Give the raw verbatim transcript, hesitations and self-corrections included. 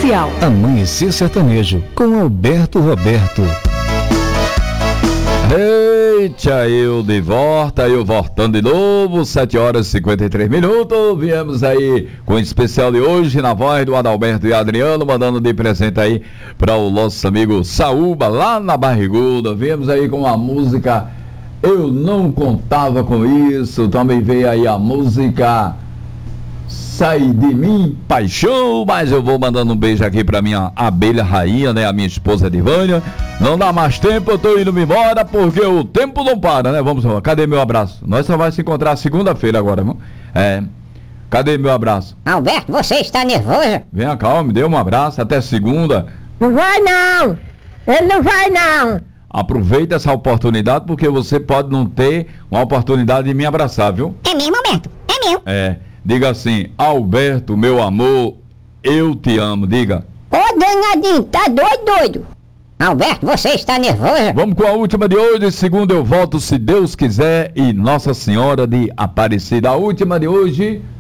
Especial. Amanhecer Sertanejo, com Alberto Roberto. Eita, eu de volta, eu voltando de novo, sete horas e cinquenta e três minutos, viemos aí com o especial de hoje, na voz do Adalberto e Adriano, mandando de presente aí para o nosso amigo Saúba, lá na Barriguda, viemos aí com a música Eu Não Contava Com Isso, também veio aí a música Sai de Mim, Paixão, mas eu vou mandando um beijo aqui pra minha abelha rainha, né, a minha esposa Divânia. Não dá mais tempo, eu tô indo me embora porque o tempo não para, né? Vamos lá, cadê meu abraço? Nós só vai se encontrar segunda-feira agora, irmão. É, cadê meu abraço? Alberto, você está nervoso? Venha cá, me dê um abraço, até segunda. Não vai não, ele não vai não. Aproveita essa oportunidade porque você pode não ter uma oportunidade de me abraçar, viu? É mesmo, Alberto, é mesmo. É, diga assim, Alberto, meu amor, eu te amo, diga. Ô danadinho, tá doido, doido? Alberto, você está nervoso? Vamos com a última de hoje, segunda eu volto se Deus quiser e Nossa Senhora de Aparecida. A última de hoje...